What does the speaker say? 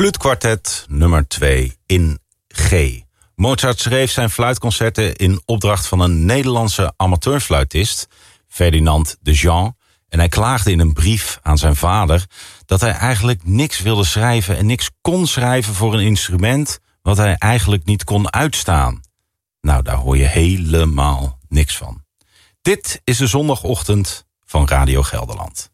Fluitkwartet nummer 2 in G. Mozart schreef zijn fluitconcerten in opdracht van een Nederlandse amateurfluitist, Ferdinand de Jean. En hij klaagde in een brief aan zijn vader dat hij eigenlijk niks wilde schrijven en niks kon schrijven voor een instrument wat hij eigenlijk niet kon uitstaan. Nou, daar hoor je helemaal niks van. Dit is de zondagochtend van Radio Gelderland.